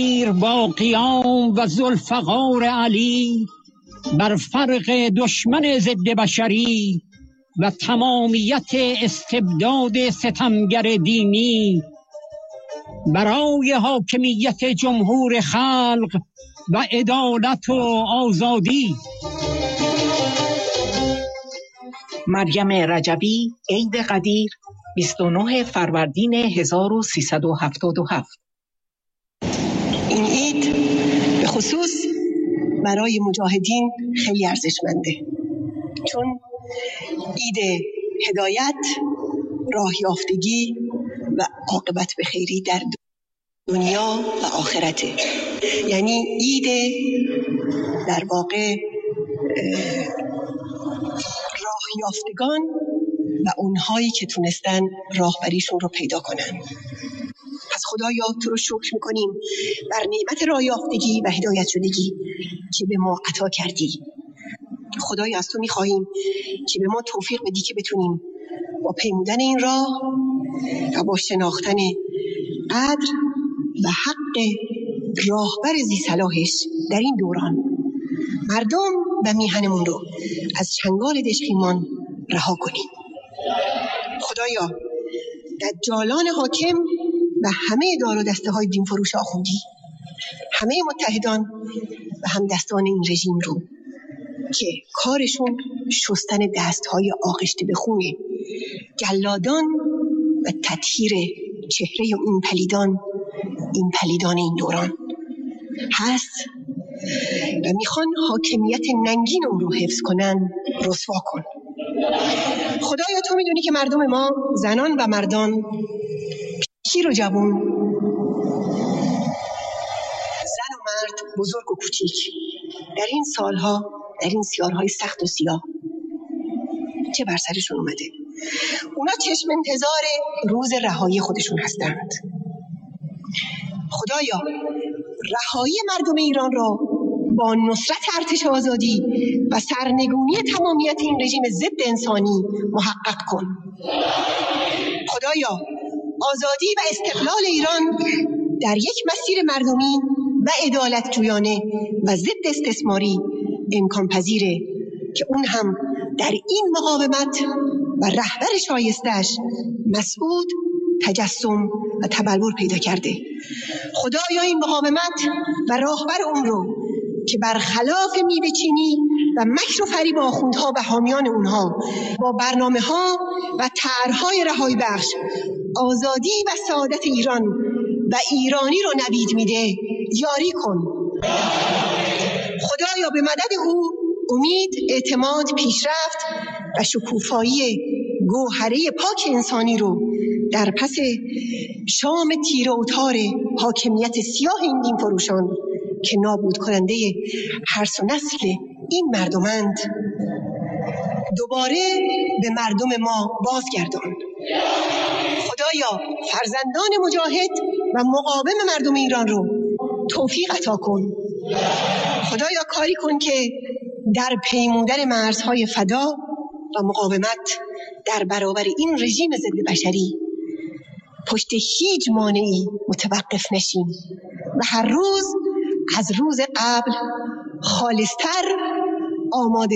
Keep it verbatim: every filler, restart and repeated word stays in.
با قیام و ذوالفقار علی بر فرق دشمن ضد بشری و تمامیت استبداد ستمگر دینی برای حاکمیت جمهور خلق و عدالت و آزادی. مریم رجبی، عید قدیر، بیست و نه فروردین هزار و سیصد و هفتاد و هفت. این عید به خصوص برای مجاهدین خیلی ارزشمنده، چون عید هدایت، راه یافتگی و عاقبت به خیری در دنیا و آخرته. یعنی عید در واقع راه یافتگان و اونهایی که تونستن راهبریشون رو پیدا کنن. پس خدایا تو رو شکر میکنیم بر نعمت راه یافتگی و هدایت شدگی که به ما عطا کردی. خدایا از تو میخواهیم که به ما توفیق بدی که بتونیم با پیمودن این راه و با شناختن قدر و حق راهبر ذی صلاحش در این دوران مردم و میهنمون رو از چنگال دژخیمان رها کنیم. خدایا دجالان حاکم و همه دار و دسته های دین فروش آخوندی، همه متحدان و همدستان این رژیم رو که کارشون شستن دستهای آغشته به خونه جلادان و تطهیر چهره این پلیدان این پلیدان این دوران هست و میخوان حاکمیت ننگین اون رو حفظ کنن، رسوا کن. خدایا تو میدونی که مردم ما، زنان و مردان، کیر و جوان، زن و مرد، بزرگ و کوچیک، در این سالها، در این سیارهای سخت و سیاه چه بر سرشون اومده، اونا چشم انتظار روز رهایی خودشون هستند. خدایا رهایی مردم ایران را با نصرت ارتش آزادی و سرنگونی تمامیت این رژیم ضد انسانی محقق کن. خدایا آزادی و استقلال ایران در یک مسیر مردمی و عدالت جویانه و ضد استثماری امکان پذیره که اون هم در این مقاومت و رهبر شایستش مسعود تجسم و تبلور پیدا کرده. خدایا این مقاومت و راهبر اون رو که برخلاف میوه چینی و مکر و فریب آخوندها و حامیان اونها با برنامه ها و طرحهای رهایی بخش آزادی و سعادت ایران و ایرانی رو نوید میده یاری کن. خدایا به مدد او امید، اعتماد، پیشرفت و شکوفایی گوهره پاک انسانی رو در پس شام تیره و تار حاکمیت سیاه این دین فروشان که نابود کننده هر سو نسل این مردمند دوباره به مردم ما بازگردان. خدایا فرزندان مجاهد و مقاوم مردم ایران رو توفیق عطا کن. خدایا کاری کن که در پیمودن مرزهای فدا و مقاومت در برابر این رژیم ضد بشری پشت هیچ مانعی متوقف نشیم و هر روز از روز قبل خالصتر، آماده